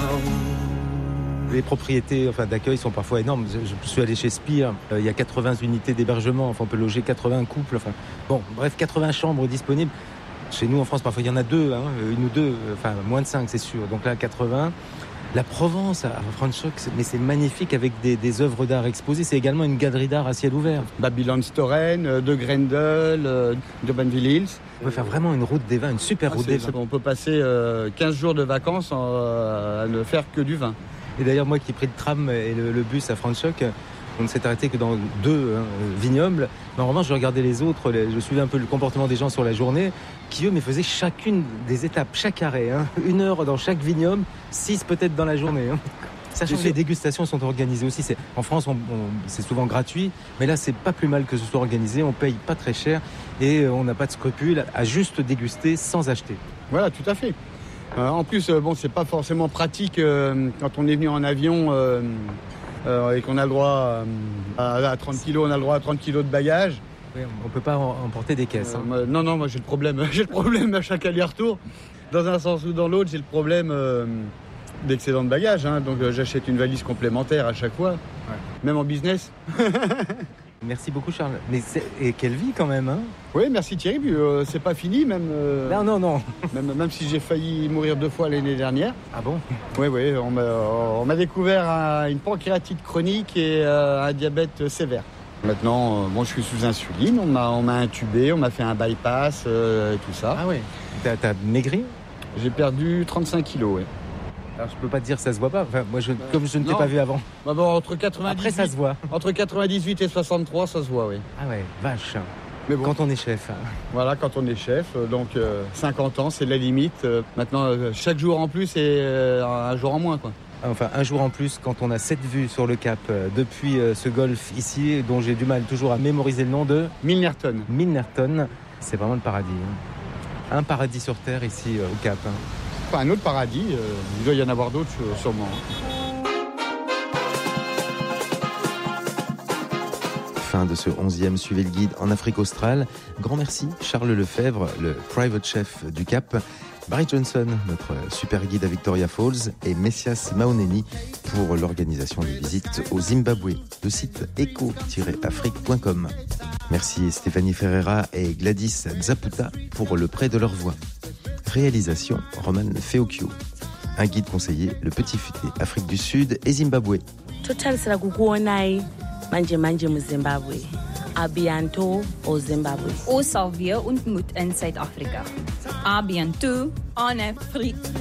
Les propriétés d'accueil sont parfois énormes. Je suis allé chez Spire, il y a 80 unités d'hébergement, on peut loger 80 couples. Bref, 80 chambres disponibles. Chez nous en France, parfois il y en a deux, une ou deux, moins de 5 c'est sûr. Donc là, 80. La Provence à Franschhoek, mais c'est magnifique avec des œuvres d'art exposées. C'est également une galerie d'art à ciel ouvert. Babylon-Storen, de Grendel, de Banville Hills. On peut faire vraiment une route des vins, une super route des vins. On peut passer 15 jours de vacances à ne faire que du vin. Et d'ailleurs, moi qui ai pris le tram et le bus à Franschhoek, on ne s'est arrêté que dans 2 vignobles. Mais en revanche, je regardais les autres, je suivais un peu le comportement des gens sur la journée, qui eux, faisaient chacune des étapes, chaque arrêt. 1 heure dans chaque vignoble, 6 peut-être dans la journée. Sachant que les dégustations sont organisées aussi. En France, c'est souvent gratuit, mais là, c'est pas plus mal que ce soit organisé. On paye pas très cher et on n'a pas de scrupules à juste déguster sans acheter. Voilà, tout à fait. En plus, c'est pas forcément pratique quand on est venu en avion et qu'on a le droit à 30 kilos, on a le droit à 30 kilos de bagages. Oui, on peut pas emporter des caisses. Non, moi j'ai le problème. J'ai le problème à chaque aller-retour. Dans un sens ou dans l'autre, j'ai le problème d'excédent de bagages. Donc j'achète une valise complémentaire à chaque fois, même en business. Merci beaucoup Charles. Et quelle vie quand même Oui, merci Thierry. C'est pas fini même. Non. même si j'ai failli mourir 2 fois l'année dernière. Ah bon? Oui, on m'a découvert une pancréatite chronique et un diabète sévère. Maintenant, je suis sous insuline. On m'a intubé, on m'a fait un bypass, tout ça. Ah ouais. T'as maigri? J'ai perdu 35 kilos, oui. Alors, je peux pas te dire que ça se voit pas. Comme je ne t'ai pas vu avant. Entre 98, après, ça se voit. Entre 98 et 63, ça se voit, oui. Ah ouais, vache. Mais bon. Quand on est chef. Voilà, quand on est chef. Donc, 50 ans, c'est la limite. Maintenant, chaque jour en plus et un jour en moins, quoi. Enfin, un jour en plus, quand on a cette vue sur le Cap depuis ce golfe ici, dont j'ai du mal toujours à mémoriser le nom de... Milnerton. Milnerton, c'est vraiment le paradis. Un paradis sur Terre ici au Cap. Enfin, un autre paradis, il doit y en avoir d'autres sûrement. Fin de ce 11e Suivez le guide en Afrique australe. Grand merci Charles Lefebvre, le private chef du Cap, Barry Johnson, notre super guide à Victoria Falls, et Messias Maoneni pour l'organisation des visites au Zimbabwe. Le site eco-afrique.com. Merci Stéphanie Ferreira et Gladys Zaputa pour le prêt de leur voix. Réalisation Roman Feokio. Un guide conseillé, le Petit Futé, Afrique du Sud et Zimbabwe. Manje mu Zimbabwe. A bientôt au Zimbabwe. Ons sal weer ontmoet in Suid-Afrika. A bientôt en Afrique.